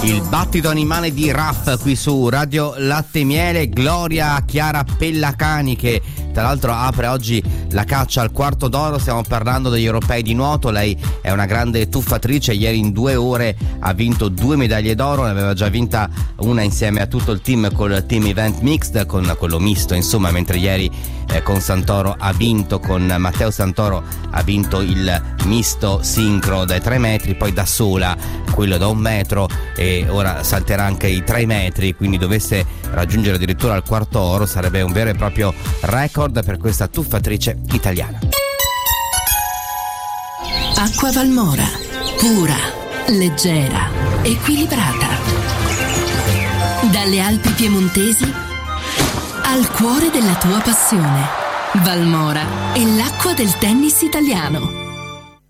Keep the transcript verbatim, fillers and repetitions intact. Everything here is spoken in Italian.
Il battito animale di Raff qui su Radio Latte e Miele. Gloria Chiara Pellacani, che tra l'altro apre oggi la caccia al quarto d'oro. Stiamo parlando degli europei di nuoto. Lei è una grande tuffatrice, ieri in due ore ha vinto due medaglie d'oro, ne aveva già vinta una insieme a tutto il team col team event mixed, con quello misto insomma, mentre ieri eh, con Santoro ha vinto, con Matteo Santoro ha vinto il misto sincro dai tre metri, poi da sola quello da un metro, e ora salterà anche i tre metri, quindi dovesse raggiungere addirittura il quarto oro sarebbe un vero e proprio record per questa tuffatrice italiana. Acqua Valmora, pura, leggera, equilibrata. Dalle Alpi piemontesi al cuore della tua passione. Valmora è l'acqua del tennis italiano.